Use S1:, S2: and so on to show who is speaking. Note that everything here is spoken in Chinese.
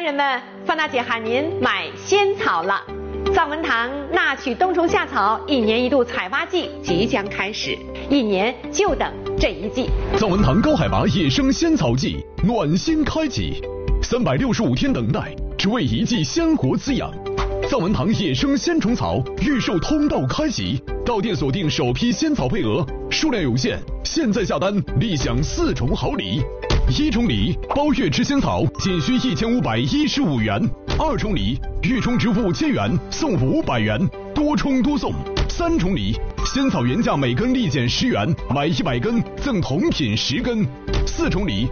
S1: 人们，范大姐喊您买仙草了。藏文堂纳取冬虫夏草1年1度采挖季即将开始，1年就等这一季。
S2: 藏文堂高海拔野生仙草季暖心开启，365天等待，只为一季鲜活滋养。藏文堂野生仙虫草预售通道开启，到店锁定首批仙草配额，数量有限，现在下单立享4重好礼。1重礼，包月吃仙草仅需1515元；2重礼，预充值5000元送500元，多充多送。3重礼，仙草原价每根立减10元，买100根赠同品10根。4重礼，